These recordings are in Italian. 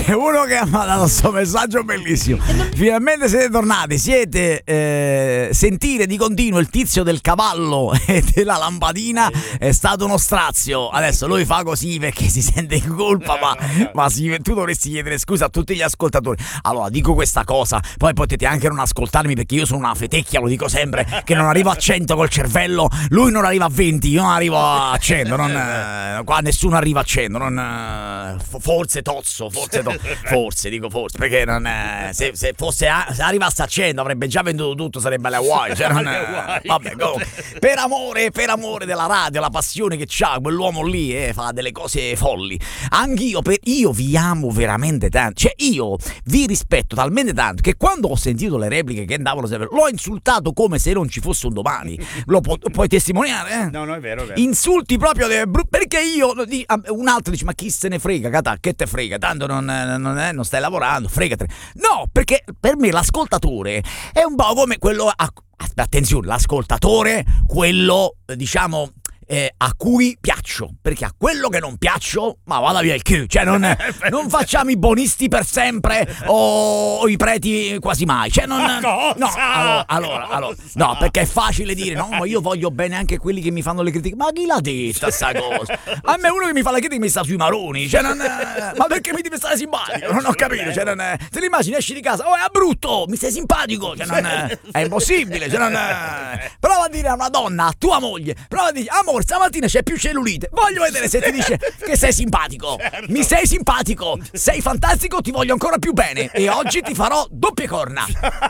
c'è uno che ha mandato questo messaggio bellissimo. Finalmente siete tornati, sentire di continuo il tizio del cavallo e della lampadina è stato uno strazio. Adesso lui fa così perché si sente in colpa, ma tu dovresti chiedere scusa a tutti gli ascoltatori. Allora dico questa cosa, poi potete anche non ascoltarmi perché io sono una fetecchia, lo dico sempre, che non arrivo a 100 col cervello, lui non arriva a 20, io non arrivo a 100, qua nessuno arriva a 100, forse tozzo, forse, perché se arrivasse a 100 avrebbe già venduto tutto, sarebbe alle Hawaii, vabbè, per amore della radio, la passione che c'ha quell'uomo lì, fa delle cose folli. Anch'io io vi amo veramente tanto, cioè io vi rispetto talmente tanto che quando ho sentito le repliche che andavano sempre, l'ho insultato come se non ci fosse un domani. Lo puoi testimoniare? No, è vero. Insulti proprio perché io un altro dice ma chi se ne frega, che te frega, tanto non stai lavorando, fregatene. No, perché per me l'ascoltatore è un po' come quello attenzione, l'ascoltatore, quello diciamo a cui piaccio, perché a quello che non piaccio, ma vada via il culo, cioè non facciamo i bonisti per sempre o i preti quasi mai, cioè allora, no, perché è facile dire no, ma io voglio bene anche quelli che mi fanno le critiche, ma chi l'ha detta sta cosa? A me uno che mi fa le critiche mi sta sui maroni, cioè ma perché mi deve stare simpatico? Non ho capito, cioè te l'immagini, esci di casa, è brutto, mi stai simpatico, cioè è impossibile, prova a dire a una donna, a tua moglie, prova a dire amore, stamattina c'è più cellulite, voglio vedere se ti dice che sei simpatico. Certo. Mi sei simpatico, sei fantastico, ti voglio ancora più bene e oggi ti farò doppie corna.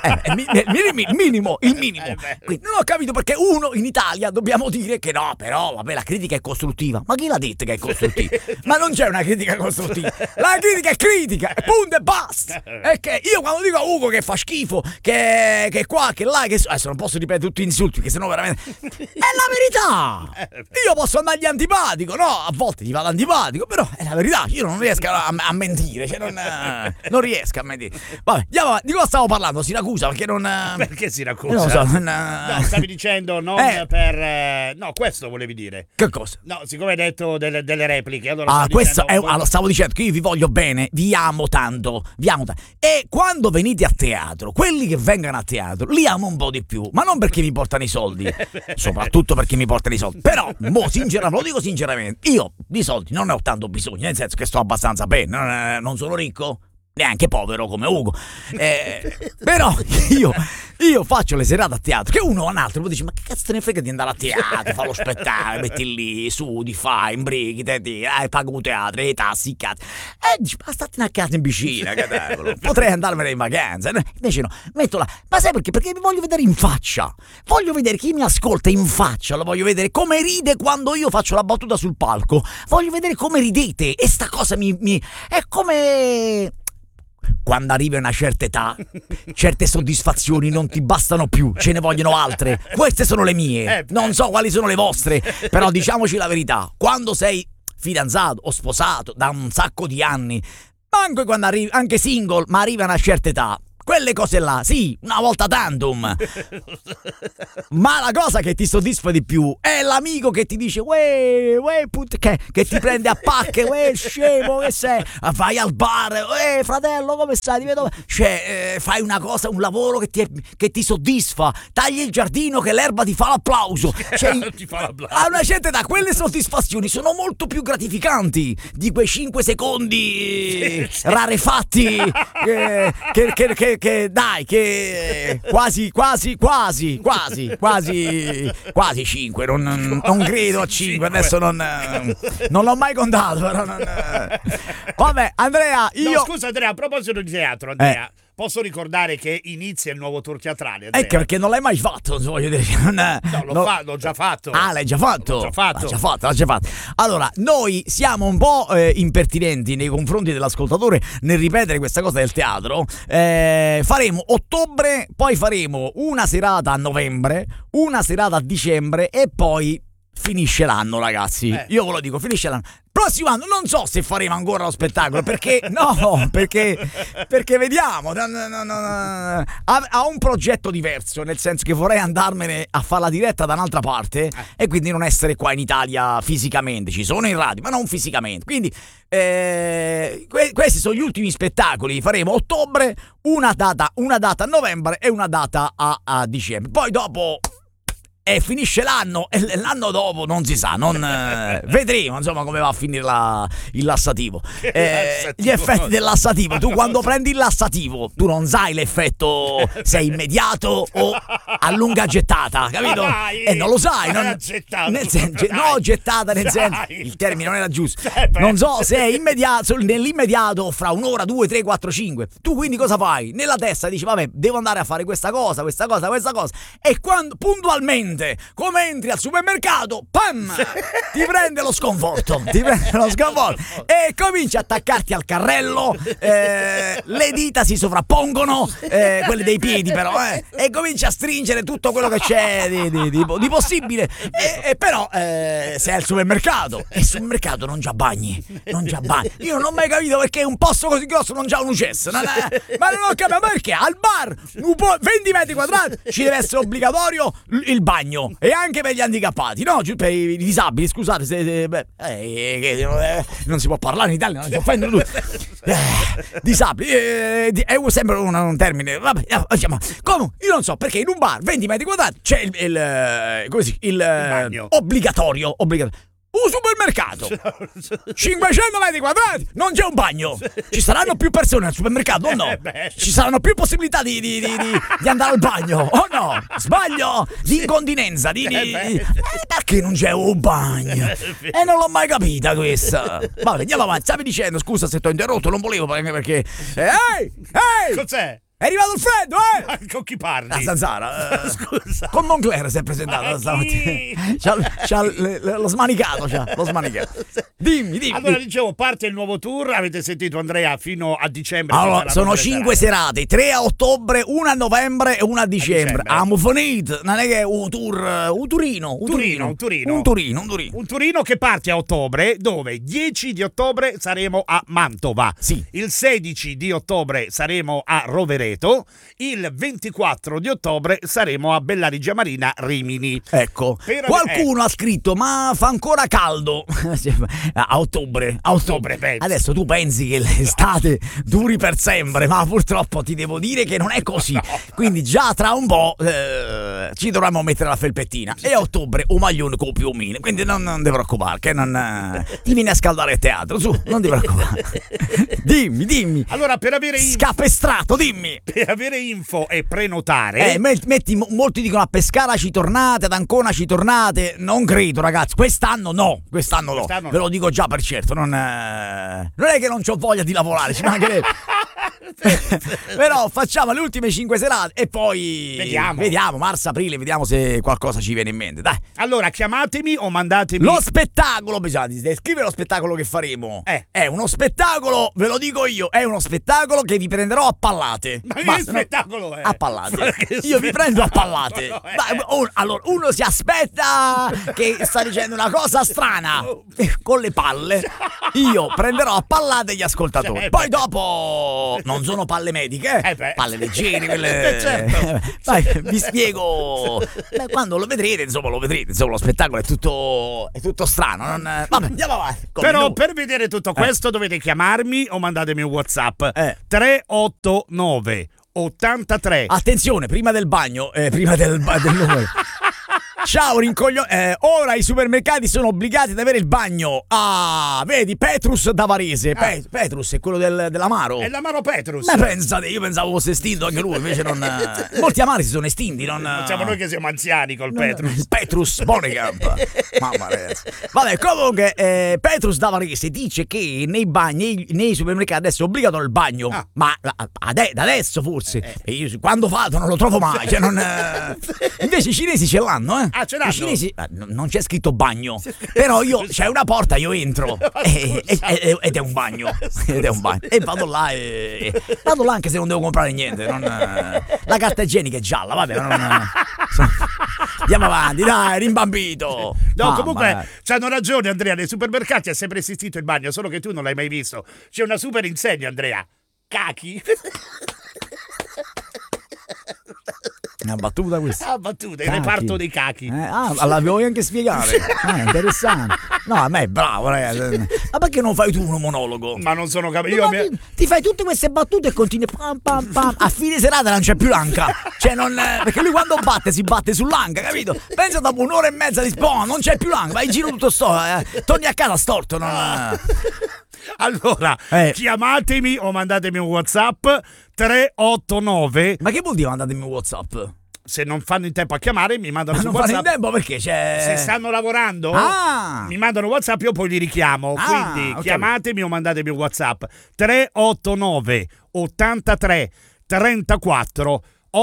Il minimo. Quindi non ho capito perché uno in Italia dobbiamo dire che no, però vabbè, la critica è costruttiva. Ma chi l'ha detto che è costruttiva? Ma non c'è una critica costruttiva, la critica è critica, punto e basta. È che io quando dico a Ugo che fa schifo, che qua, che là, che adesso non posso ripetere tutti gli insulti perché sennò veramente è la verità. Io posso andargli antipatico, no? A volte gli vado antipatico, però è la verità, io non riesco a mentire, cioè non riesco a mentire. Vabbè, andiamo avanti. Di cosa stavo parlando? Siracusa, perché non... Perché Siracusa? Non lo so, no, stavi dicendo non per... No, questo volevi dire. Che cosa? No, siccome hai detto delle repliche, allora... questo stavo dicendo che io vi voglio bene, vi amo tanto. E quando venite a teatro, quelli che vengono a teatro, li amo un po' di più, ma non perché mi portano i soldi, soprattutto perché mi portano i soldi, però lo dico sinceramente, io di soldi non ne ho tanto bisogno, nel senso che sto abbastanza bene, non sono ricco, neanche povero come Ugo, però io faccio le serate a teatro che uno o un altro poi dice ma che cazzo te ne frega di andare a teatro, fa lo spettacolo, metti lì, studi, fai, imbrichi, pago un teatro, le tassi, cazzo, dici ma state a casa in piscina, potrei andarmene in vacanza, invece no, metto là, ma sai perché? Perché vi voglio vedere in faccia, voglio vedere chi mi ascolta in faccia, lo voglio vedere come ride quando io faccio la battuta sul palco, voglio vedere come ridete e sta cosa è come... Quando arrivi a una certa età, certe soddisfazioni non ti bastano più, ce ne vogliono altre. Queste sono le mie, non so quali sono le vostre, però diciamoci la verità, quando sei fidanzato o sposato da un sacco di anni, anche quando arrivi, anche single, ma arrivi a una certa età, quelle cose là, sì, una volta tantum. Ma la cosa che ti soddisfa di più è l'amico che ti dice che ti prende a pacche, scemo che sei, vai al bar, fratello come stai, ti vedo, cioè fai una cosa, un lavoro che ti soddisfa, tagli il giardino che l'erba ti fa l'applauso, cioè, a una certa età quelle soddisfazioni sono molto più gratificanti di quei 5 secondi rarefatti che dai, che quasi 5, non credo a 5, adesso non l'ho mai contato, però vabbè, Andrea, no, scusa Andrea, a proposito di teatro, Andrea, posso ricordare che inizia il nuovo tour teatrale, Andrea? Ecco, perché non l'hai mai fatto, voglio dire. L'ho già fatto. Ah, l'hai già fatto? L'ho già fatto. Allora, noi siamo un po' impertinenti nei confronti dell'ascoltatore nel ripetere questa cosa del teatro. Faremo ottobre, poi faremo una serata a novembre, una serata a dicembre e poi finisce l'anno, ragazzi. Io ve lo dico, finisce l'anno. Prossimo anno non so se faremo ancora lo spettacolo, perché vediamo, ha un progetto diverso, nel senso che vorrei andarmene a fare la diretta da un'altra parte e quindi non essere qua in Italia fisicamente. Ci sono in radio, ma non fisicamente. Quindi questi sono gli ultimi spettacoli. Faremo a ottobre, una data a novembre e una data a dicembre. Poi dopo finisce l'anno e l'anno dopo non si sa, vedremo insomma come va a finire il lassativo. Gli effetti del lassativo, tu quando prendi il lassativo tu non sai l'effetto se è immediato o a lunga gettata, capito? E non lo sai, gettata nel senso, il termine non era giusto, non so se è immediato, nell'immediato, fra un'ora, 2, 3, 4, 5. Tu quindi cosa fai? Nella testa dici vabbè, devo andare a fare questa cosa, e quando puntualmente come entri al supermercato, pam, ti prende lo sconforto e cominci a attaccarti al carrello, le dita si sovrappongono, quelle dei piedi però, e cominci a stringere tutto quello che c'è di possibile, però sei al supermercato e il supermercato non c'ha bagni. Io non ho mai capito perché un posto così grosso non c'ha un UCS, ma non ho capito perché al bar 20 metri quadrati ci deve essere obbligatorio il bagno, e anche per gli handicappati, no? Per i disabili, scusate, non si può parlare in Italia, non si offendono tutti. Disabili, è sempre un termine, vabbè, come? Io non so perché in un bar 20 metri quadrati c'è il bagno obbligatorio. Un supermercato 500 metri quadrati, non c'è un bagno. Ci saranno più persone al supermercato o no? Ci saranno più possibilità di andare al bagno o no? Sbaglio? Di incontinenza, perché non c'è un bagno? E non l'ho mai capita questa. Vabbè, andiamo avanti, stavi dicendo, scusa se ti ho interrotto, non volevo perché ehi! Cos'è? È arrivato il freddo, Con chi parli? La zanzara. Scusa. Con Moncler si è presentato stamattina. C'ha lo smanicato, Dimmi. Allora, dicevo, parte il nuovo tour, avete sentito Andrea, fino a dicembre. Allora, sono 5 serate, 3 a ottobre, 1 a novembre e 1 a dicembre. Amo finito, non è che un turino. Un turino che parte a ottobre, dove 10 di ottobre saremo a Mantova. Sì. Il 16 di ottobre saremo a Rovereto. Il 24 di ottobre saremo a Bellarigia Marina, Rimini. Ecco, qualcuno ha scritto ma fa ancora caldo a ottobre. Adesso tu pensi che l'estate duri per sempre, ma purtroppo ti devo dire che non è così. Quindi già tra un po' ci dovremmo mettere la felpettina, e a ottobre un maglione con piumine, quindi non ti preoccupare che ti vieni a scaldare il teatro, su, non ti preoccupare. Dimmi. Allora, per avere scapestrato, dimmi. Per avere info e prenotare, molti dicono a Pescara ci tornate, ad Ancona ci tornate. Non credo, ragazzi, quest'anno no. Ve lo dico già per certo, non è che non c'ho voglia di lavorare, ci mancherebbe. Però facciamo le ultime 5 serate e poi vediamo marzo-aprile, vediamo se qualcosa ci viene in mente, dai. Allora chiamatemi o mandatemi lo spettacolo, bisogna descrivere lo spettacolo che faremo. È uno spettacolo, ve lo dico io, è uno spettacolo che vi prenderò a pallate. Ma che spettacolo è? A pallate. Io vi prendo a pallate. Allora, uno si aspetta che sta dicendo una cosa strana con le palle. Io prenderò a pallate gli ascoltatori. Poi dopo non sono palle mediche, palle leggere, quelle. Certo. Vi spiego. Quando lo vedrete, insomma, lo spettacolo è tutto strano. Vabbè, andiamo avanti. Però per vedere tutto questo dovete chiamarmi o mandatemi un WhatsApp 389 83. Attenzione, prima del bagno, prima del numero. Ciao ora i supermercati sono obbligati ad avere il bagno. Vedi, Petrus da Varese. Petrus è quello dell'amaro. È l'amaro Petrus. Ma pensate, io pensavo fosse estinto anche lui, invece non. Molti amari si sono estinti, non siamo noi che siamo anziani col Petrus Bonecamp. Mamma mia. Vabbè, comunque Petrus da Varese dice che nei bagni, nei supermercati adesso è obbligatorio il bagno. Ma da adesso forse. E io quando vado non lo trovo mai. Invece i cinesi ce l'hanno, Ah, ce l'hanno? I cinesi non c'è scritto bagno, però c'è una porta, io entro ed è un bagno. Ed è un bagno. E vado là anche se non devo comprare niente. La carta igienica è gialla, vabbè. Andiamo avanti, dai, rimbambito. No, comunque c'hanno ragione, Andrea. Nei supermercati è sempre esistito il bagno, solo che tu non l'hai mai visto. C'è una super insegna, Andrea. Cachi. Una battuta questa. Ah, battuta, il reparto dei cachi. La vuoi anche spiegare? Interessante. No, a me è bravo, ragazzi. Ma perché non fai tu uno monologo? Ma non sono capito. Ti fai tutte queste battute e continui pam pam pam. A fine serata non c'è più l'anca. Cioè perché lui quando batte si batte sull'anca, capito? Pensa dopo un'ora e mezza di spawn, non c'è più l'anca, vai in giro tutto torni a casa storto, Allora, chiamatemi o mandatemi un WhatsApp 389. Ma che vuol dire mandatemi un WhatsApp? Se non fanno in tempo a chiamare, mi mandano su WhatsApp. Non fanno in tempo perché c'è. Se stanno lavorando, mi mandano WhatsApp, io poi li richiamo. Quindi chiamatemi o mandatemi un WhatsApp 389 83 34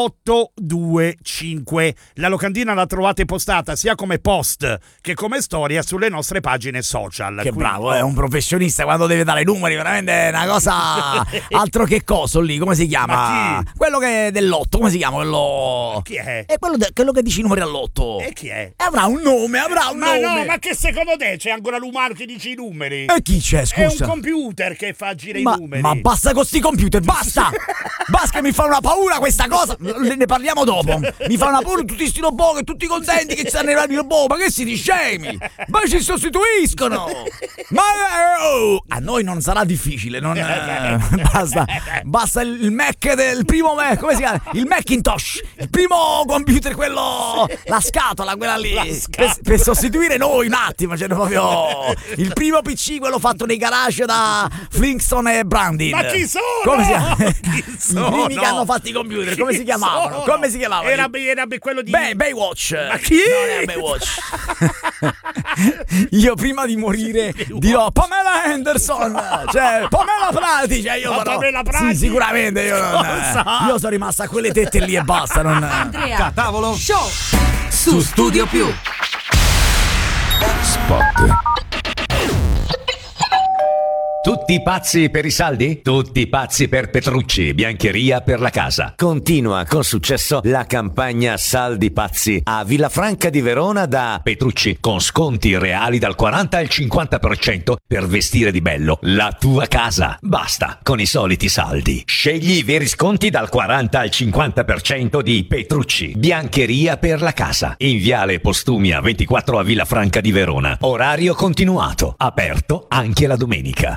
825. La locandina la trovate postata sia come post che come storia sulle nostre pagine social. Che bravo, è un professionista quando deve dare i numeri, veramente è una cosa. Altro che coso lì, come si chiama? Ma chi? Quello che è dell'otto, come si chiama? Quello. Chi è? È quello che dice i numeri all'otto. E chi è? Avrà un nome. Ma no, ma che secondo te c'è ancora l'umano che dice i numeri? E chi c'è, scusa? È un computer che fa girare i numeri. Ma basta con sti computer, basta! Basta che mi fa una paura questa cosa. Ne parliamo dopo. Mi fa una paura tutti sti robot, che tutti contenti che ci stanno arrivando i robot. Ma che siete scemi? Ma ci sostituiscono. Ma a noi non sarà difficile. Basta il Mac del primo Mac. Come si chiama? Il Macintosh. Il primo computer, quello. La scatola, quella lì. Per sostituire noi un attimo. Cioè, proprio il primo PC, quello fatto nei garage da Flintstone e Brandin. Ma chi sono? Come si chiama? Chi sono? I primi che hanno fatto i computer, come si chiamavano? Come si chiamavano? Era quello di Baywatch. Ma chi? Non era Baywatch. Io prima di morire dirò Pamela Anderson, cioè Pamela Prati, cioè io farò. Pamela Prati? Sì, sicuramente io sono rimasta a quelle tette lì e basta, Andrea Tavolo Show su Studio Più. Spot. Tutti pazzi per i saldi? Tutti pazzi per Petrucci, biancheria per la casa. Continua con successo la campagna Saldi Pazzi a Villafranca di Verona da Petrucci, con sconti reali dal 40 al 50% per vestire di bello la tua casa. Basta con i soliti saldi. Scegli i veri sconti dal 40 al 50% di Petrucci, biancheria per la casa. In Viale Postumia 24 a Villafranca di Verona. Orario continuato, aperto anche la domenica.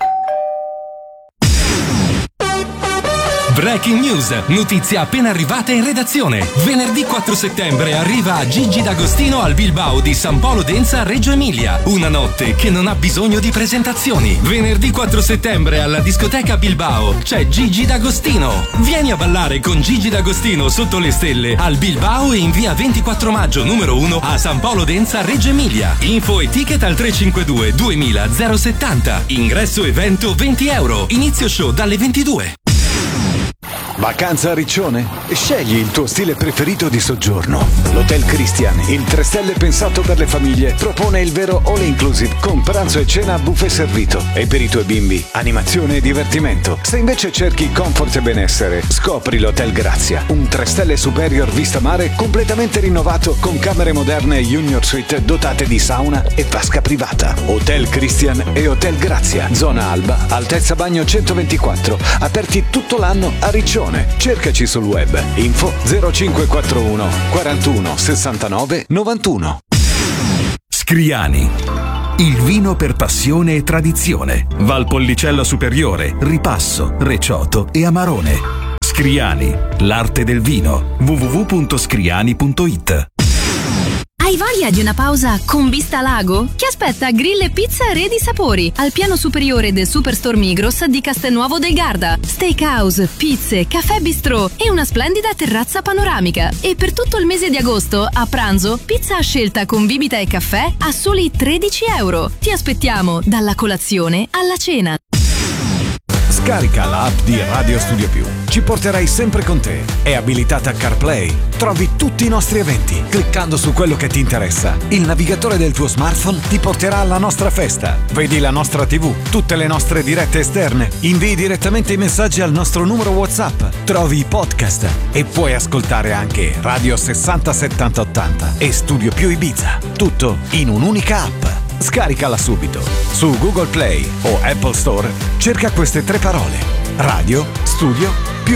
Breaking news, notizia appena arrivata in redazione. Venerdì 4 settembre arriva Gigi D'Agostino al Bilbao di San Polo Denza, Reggio Emilia. Una notte che non ha bisogno di presentazioni. Venerdì 4 settembre alla discoteca Bilbao c'è Gigi D'Agostino. Vieni a ballare con Gigi D'Agostino sotto le stelle al Bilbao e in via 24 maggio numero 1 a San Polo Denza, Reggio Emilia. Info e ticket al 352 2000 070. Ingresso evento €20. Inizio show dalle 22. Vacanza a Riccione? Scegli il tuo stile preferito di soggiorno. L'Hotel Christian, il 3 stelle pensato per le famiglie, propone il vero all inclusive con pranzo e cena a buffet servito. E per i tuoi bimbi, animazione e divertimento. Se invece cerchi comfort e benessere, scopri l'Hotel Grazia, un 3 stelle superior vista mare completamente rinnovato con camere moderne e junior suite dotate di sauna e vasca privata. Hotel Christian e Hotel Grazia, zona Alba, altezza bagno 124, aperti tutto l'anno a Riccione. Cercaci sul web. Info 0541 41 69 91. Scriani. Il vino per passione e tradizione. Valpolicella Superiore, Ripasso, Recioto e Amarone. Scriani, l'arte del vino. www.scriani.it. Hai voglia di una pausa con vista lago? Chi aspetta grill e pizza Re di Sapori al piano superiore del Superstore Migros di Castelnuovo del Garda. Steakhouse, pizze, caffè bistrò e una splendida terrazza panoramica. E per tutto il mese di agosto, a pranzo, pizza a scelta con bibita e caffè a soli €13. Ti aspettiamo dalla colazione alla cena. Scarica l'app di Radio Studio Più. Ci porterai sempre con te. È abilitata a CarPlay. Trovi tutti i nostri eventi. Cliccando su quello che ti interessa, il navigatore del tuo smartphone ti porterà alla nostra festa. Vedi la nostra TV, tutte le nostre dirette esterne. Invii direttamente i messaggi al nostro numero WhatsApp. Trovi i podcast e puoi ascoltare anche Radio 60 70 80 e Studio Più Ibiza. Tutto in un'unica app. Scaricala subito. Su Google Play o Apple Store cerca queste 3 parole: Radio Studio